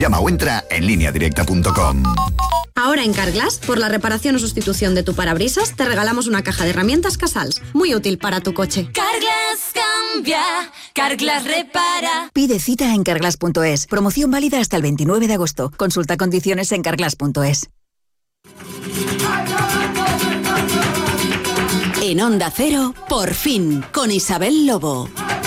Llama o entra en lineadirecta.com. Ahora en Carglass, por la reparación o sustitución de tu parabrisas, te regalamos una caja de herramientas Casals, muy útil para tu coche. Carglass cambia, Carglass repara. Pide cita en carglass.es. Promoción válida hasta el 29 de agosto. Consulta condiciones en carglass.es. En Onda Cero, Por fin, con Isabel Lobo.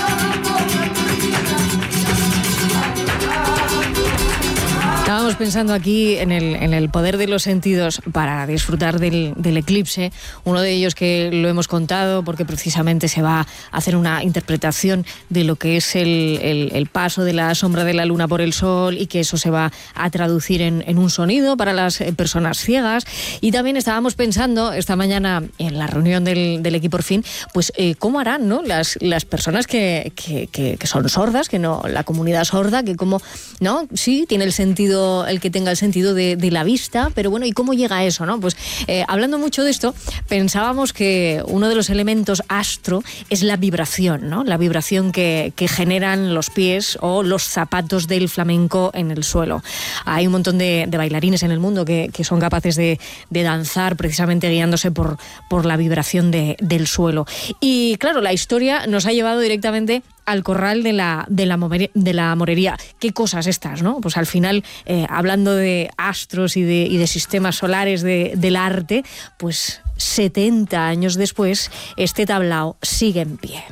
Estábamos pensando aquí en el poder de los sentidos para disfrutar del eclipse. Uno de ellos que lo hemos contado porque precisamente se va a hacer una interpretación de lo que es el paso de la sombra de la luna por el sol y que eso se va a traducir en un sonido para las personas ciegas. Y también estábamos pensando esta mañana en la reunión del equipo Por fin, pues cómo harán, ¿no? las personas que son sordas, que no, la comunidad sorda, que como, ¿no? Sí, tiene el sentido, el que tenga el sentido de la vista, pero bueno, ¿y cómo llega a eso, no? Pues hablando mucho de esto, pensábamos que uno de los elementos astro es la vibración, ¿no? La vibración que generan los pies o los zapatos del flamenco en el suelo. Hay un montón de bailarines en el mundo que son capaces de danzar precisamente guiándose por la vibración del suelo. Y claro, la historia nos ha llevado directamente al corral de la morería. ¿Qué cosas estas, no? Pues al final, hablando de astros y de sistemas solares del arte, pues 70 años después, este tablao sigue en pie.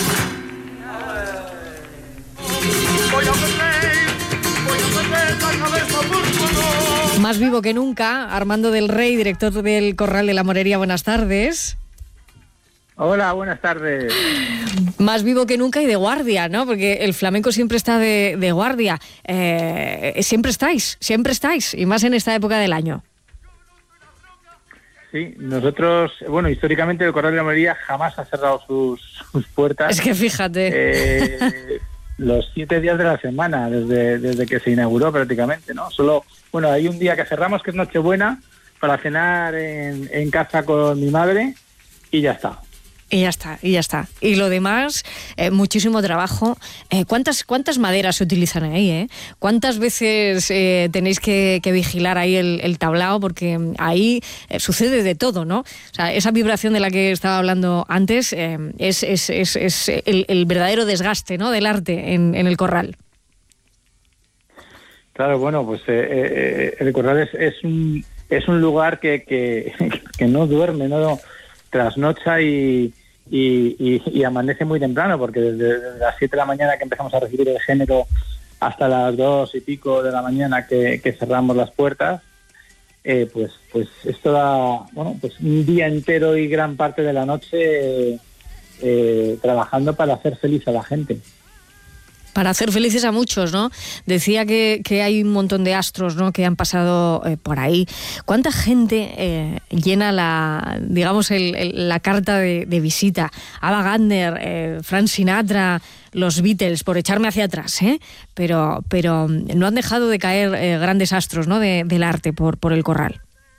Más vivo que nunca, Armando del Rey, director del corral de la morería. Buenas tardes. Hola, buenas tardes. Más vivo que nunca y de guardia, ¿no? Porque el flamenco siempre está de guardia. Siempre estáis, y más en esta época del año. Sí, nosotros, bueno, históricamente el Corral de la Morería jamás ha cerrado sus puertas. Es que fíjate. Los 7 días de la semana, desde que se inauguró prácticamente, ¿no? Solo, bueno, hay un día que cerramos, que es Nochebuena, para cenar en casa con mi madre, y ya está. Y ya está. Y lo demás, muchísimo trabajo. ¿Cuántas maderas se utilizan ahí? ¿Cuántas veces tenéis que vigilar ahí el tablao? Porque ahí sucede de todo, ¿no? O sea, esa vibración de la que estaba hablando antes es el verdadero desgaste, ¿no? Del arte en el corral. Claro, bueno, pues el corral es un lugar que no duerme, no trasnocha y amanece muy temprano, porque desde las 7 de la mañana que empezamos a recibir el género hasta las 2 y pico de la mañana que cerramos las puertas, pues esto da, bueno, pues un día entero y gran parte de la noche trabajando para hacer feliz a la gente. Para hacer felices a muchos, ¿no? Decía que hay un montón de astros, ¿no?, que han pasado por ahí. ¿Cuánta gente llena la carta de visita? Ava Gardner, Frank Sinatra, los Beatles, por echarme hacia atrás, pero no han dejado de caer grandes astros, ¿no?, del arte por el corral.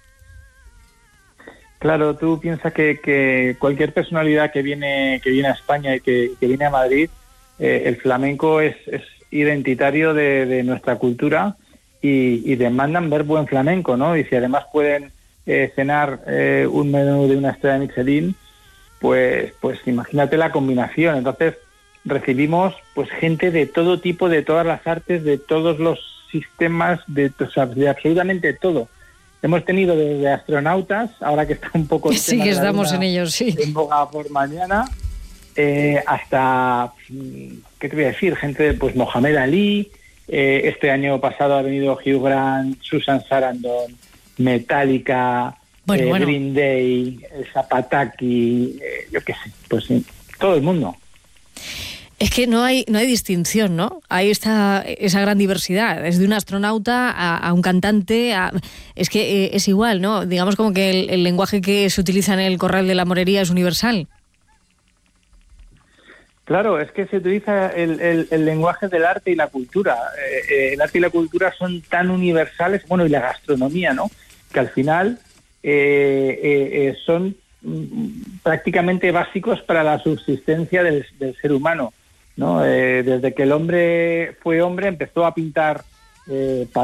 Claro, tú piensas que cualquier personalidad que viene a España y que viene a Madrid, el flamenco es identitario de nuestra cultura y demandan ver buen flamenco, ¿no? Y si además pueden cenar un menú de una estrella Michelin, pues imagínate la combinación. Entonces recibimos pues gente de todo tipo, de todas las artes, de todos los sistemas, de absolutamente todo. Hemos tenido desde astronautas, ahora que está un poco el sí, que estamos en ellos, sí, en boga por mañana, hasta, ¿qué te voy a decir? Gente de pues Mohamed Ali, este año pasado ha venido Hugh Grant, Susan Sarandon, Metallica, Green Day, Zapataki, yo qué sé, pues sí, todo el mundo. Es que no hay distinción, ¿no? Ahí está esa gran diversidad, desde un astronauta a un cantante, es que es igual, ¿no? Digamos como que el lenguaje que se utiliza en el corral de la morería es universal. Claro, es que se utiliza el lenguaje del arte y la cultura. El arte y la cultura son tan universales, bueno, y la gastronomía, ¿no?, que al final son prácticamente básicos para la subsistencia del ser humano, ¿no? Desde que el hombre fue hombre empezó a pintar para